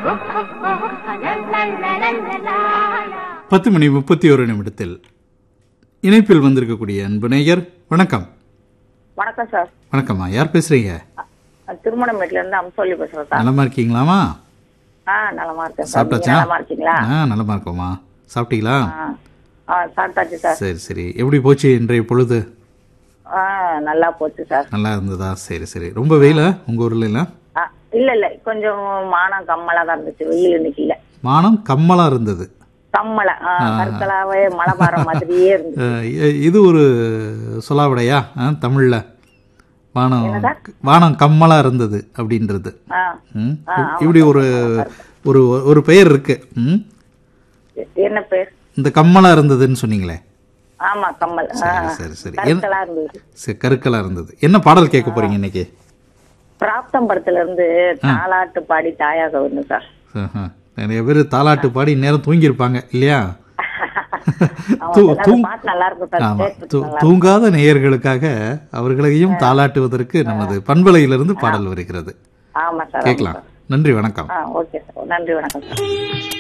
10:31 இணைப்பில் வந்திருக்கக்கூடிய அன்பு நேயர், வணக்கம். வணக்கம் சார். வணக்கம்மா, யார் பேசுறீங்க? திருமணமேட்ல இருந்து அம்சோலி பேசுறேன் சார். நலமா இருக்கீங்களாமா? நலமா இருக்கேன் சார். சாப்பிட்டாச்சா? நலமா இருக்கீங்களா? நலமா இருக்கோமா. சாப்பிட்டீங்களா? சாப்பிட்டாச்சு சார். சரி சரி. எப்படி போச்சு இன்றைய பொழுது? நல்லா போச்சு சார். நல்லா இருந்ததா? சரி சரி. ரொம்ப வெயிலா உங்க ஊர்ல எல்லாம்? இல்ல கொஞ்சம் மானம் கம்மலா தான் இருந்துச்சு. வெயில் இன்னைக்கு இல்ல. மானம் கம்மலா இருந்தது. கம்மலா கற்களாவே மழை பாற மாதிரியே இருந்துச்சு. இது ஒரு சொல்லாவிடையா தமிழ்ல? வானம் கம்மலா இருந்தது அப்படின்றது. இப்படி ஒரு ஒரு ஒரு பெயர் இருக்கு. என்ன பெயர்? இந்த கம்மலா இருந்ததுன்னு சொன்னீங்களே. ஆமா, கம்மல். சரி சரி. கற்களா இருந்தது. கருக்கலா இருந்தது. என்ன பாடல் கேட்க போறீங்க இன்னைக்கு? பிராப்தம் படத்துல இருந்து தாலாட்டு பாடி தாயாக வரணும் சார். நிறைய பேர் தாலாட்டு பாடி நேரம் தூங்கி இருப்பாங்க இல்லையா? தூங்காத நேயர்களுக்காக அவர்களையும் தாலாட்டுவதற்கு நமது பண்பலையிலிருந்து பாடல் வருகிறது. கேட்கலாம். நன்றி, வணக்கம். Okay sir. நன்றி, வணக்கம் சார்.